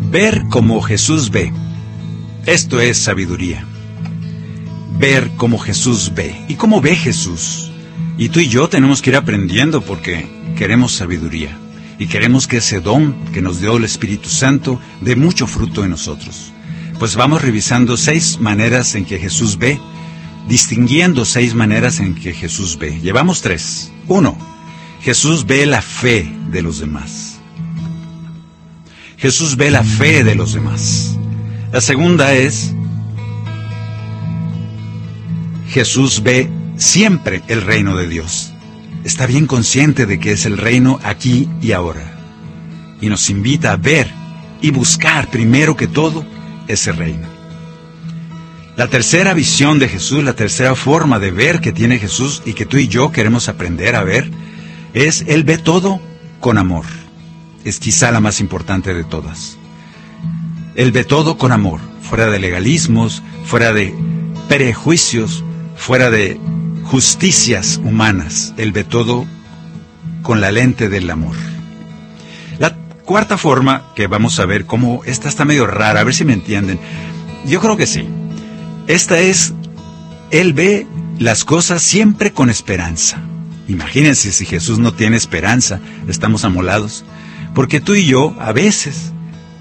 Ver como Jesús ve. Esto es sabiduría. Ver como Jesús ve. ¿Y cómo ve Jesús? Y tú y yo tenemos que ir aprendiendo porque queremos sabiduría. Y queremos que ese don que nos dio el Espíritu Santo dé mucho fruto en nosotros. Pues vamos revisando 6 maneras en que Jesús ve, distinguiendo 6 maneras en que Jesús ve. Llevamos 3. 1. Jesús ve la fe de los demás. Jesús ve la fe de los demás. La segunda es, Jesús ve siempre el reino de Dios. Está bien consciente de que es el reino aquí y ahora. Y nos invita a ver y buscar primero que todo ese reino. La tercera visión de Jesús, la tercera forma de ver que tiene Jesús y que tú y yo queremos aprender a ver, es Él ve todo con amor. Es quizá la más importante de todas. Él ve todo con amor, fuera de legalismos, fuera de prejuicios, fuera de justicias humanas. Él ve todo con la lente del amor. La cuarta forma que vamos a ver, cómo esta está medio rara, a ver si me entienden. Yo creo que sí. Esta es, Él ve las cosas siempre con esperanza. Imagínense si Jesús no tiene esperanza, estamos amolados. Porque tú y yo, a veces,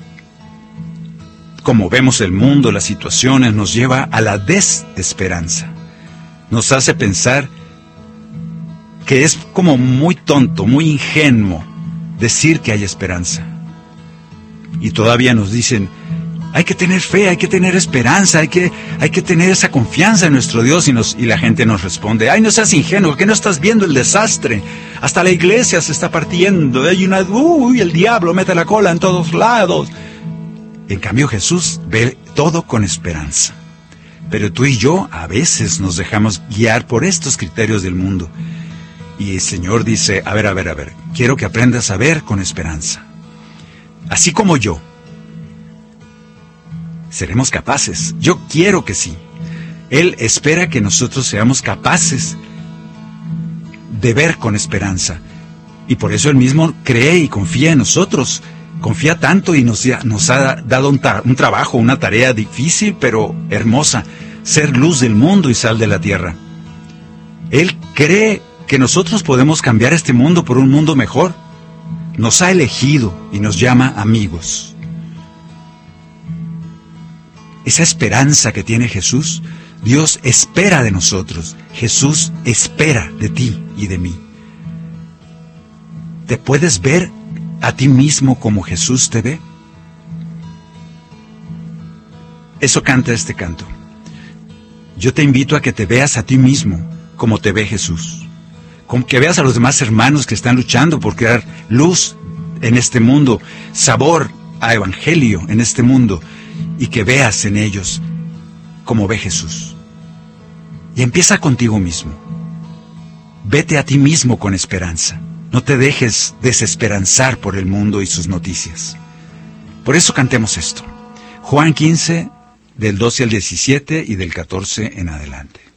como vemos el mundo, las situaciones, nos lleva a la desesperanza. Nos hace pensar que es como muy tonto, muy ingenuo decir que hay esperanza. Y todavía nos dicen, hay que tener fe, hay que tener esperanza, hay que tener esa confianza en nuestro Dios. Y la gente nos responde, ay, no seas ingenuo, que no estás viendo el desastre. Hasta la iglesia se está partiendo, hay el diablo mete la cola en todos lados. En cambio Jesús ve todo con esperanza. Pero tú y yo a veces nos dejamos guiar por estos criterios del mundo. Y el Señor dice, a ver, quiero que aprendas a ver con esperanza. Así como yo. ¿Seremos capaces? Yo quiero que sí. Él espera que nosotros seamos capaces de ver con esperanza. Y por eso Él mismo cree y confía en nosotros. Confía tanto y nos ha dado un trabajo, una tarea difícil pero hermosa. Ser luz del mundo y sal de la tierra. Él cree que nosotros podemos cambiar este mundo por un mundo mejor. Nos ha elegido y nos llama amigos. Esa esperanza que tiene Jesús, Dios espera de nosotros. Jesús espera de ti y de mí. ¿Te puedes ver a ti mismo como Jesús te ve? Eso canta este canto. Yo te invito a que te veas a ti mismo como te ve Jesús. Como que veas a los demás hermanos que están luchando por crear luz en este mundo, sabor a evangelio en este mundo, y que veas en ellos como ve Jesús. Y empieza contigo mismo. Vete a ti mismo con esperanza. No te dejes desesperanzar por el mundo y sus noticias. Por eso cantemos esto. Juan 15, del 12 al 17 y del 14 en adelante.